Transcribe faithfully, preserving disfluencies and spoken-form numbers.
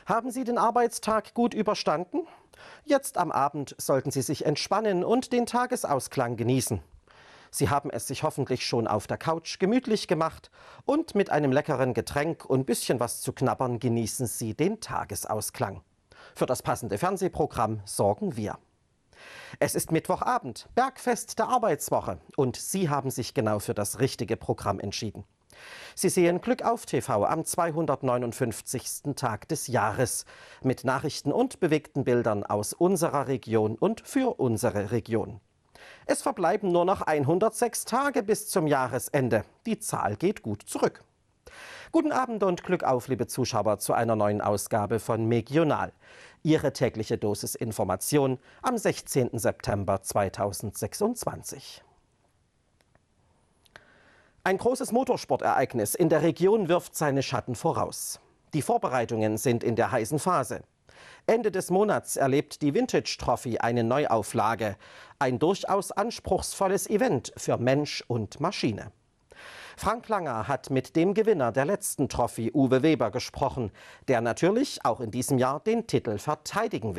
Haben Sie den Arbeitstag gut überstanden? Jetzt am Abend sollten Sie sich entspannen und den Tagesausklang genießen. Sie haben es sich hoffentlich schon auf der Couch gemütlich gemacht und mit einem leckeren Getränk und bisschen was zu knabbern genießen Sie den Tagesausklang. Für das passende Fernsehprogramm sorgen wir. Es ist Mittwochabend, Bergfest der Arbeitswoche, und Sie haben sich genau für das richtige Programm entschieden. Sie sehen Glück auf T V am zweihundertneunundfünfzigsten Tag des Jahres mit Nachrichten und bewegten Bildern aus unserer Region und für unsere Region. Es verbleiben nur noch hundertsechs Tage bis zum Jahresende. Die Zahl geht gut zurück. Guten Abend und Glück auf, liebe Zuschauer, zu einer neuen Ausgabe von Megional. Ihre tägliche Dosis Information am sechzehnten September zweitausendsechsundzwanzig. Ein großes Motorsportereignis in der Region wirft seine Schatten voraus. Die Vorbereitungen sind in der heißen Phase. Ende des Monats erlebt die Vintage Trophy eine Neuauflage. Ein durchaus anspruchsvolles Event für Mensch und Maschine. Frank Langer hat mit dem Gewinner der letzten Trophy, Uwe Weber, gesprochen, der natürlich auch in diesem Jahr den Titel verteidigen will.